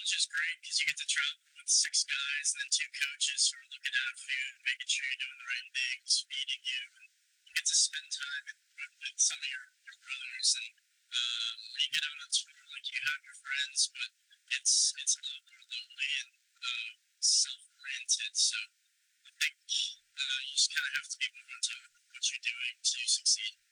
which is great because you get to travel with six guys and then two coaches who are looking out for you and making sure you're doing the right things, feeding you, and you get to spend time with some of your brothers. And when you get out on tour, like you have your friends, but it's a lot more lonely and self-oriented. So I think you just kind of have to be more on top of what you're doing to succeed.